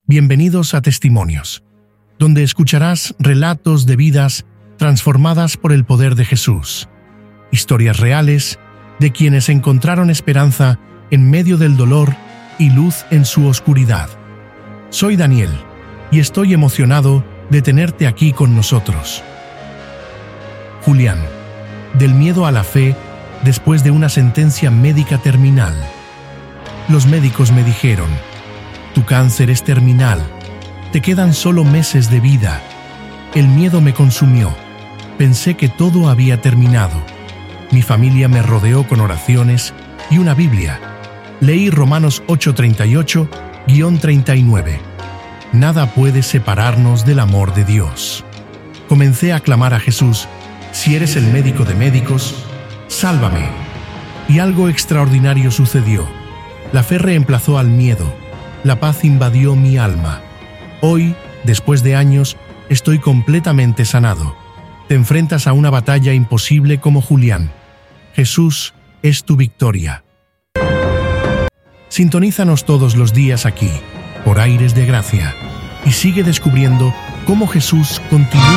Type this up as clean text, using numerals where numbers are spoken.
Bienvenidos a Testimonios, donde escucharás relatos de vidas transformadas por el poder de Jesús, historias reales de quienes encontraron esperanza en medio del dolor y luz en su oscuridad. Soy Daniel y estoy emocionado de tenerte aquí con nosotros. Julián, del miedo a la fe después de una sentencia médica terminal. Los médicos me dijeron: tu cáncer es terminal, te quedan solo meses de vida. El miedo me consumió, pensé que todo había terminado. Mi familia me rodeó con oraciones y una Biblia. Leí Romanos 8:38-39. Nada puede separarnos del amor de Dios. Comencé a clamar a Jesús: si eres el médico de médicos, sálvame. Y algo extraordinario sucedió. La fe reemplazó al miedo. La paz invadió mi alma. Hoy, después de años, estoy completamente sanado. Te enfrentas a una batalla imposible como Julián. Jesús es tu victoria. Sintonízanos todos los días aquí, por Aires de Gracia, y sigue descubriendo cómo Jesús continúa